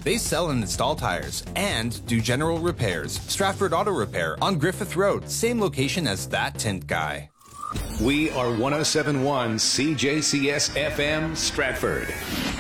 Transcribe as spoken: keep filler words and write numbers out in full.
They sell and install tires and do general repairs. Stratford Auto Repair on Griffith Road, same location as That Tint Guy. We are one oh seven point one C J C S F M Stratford.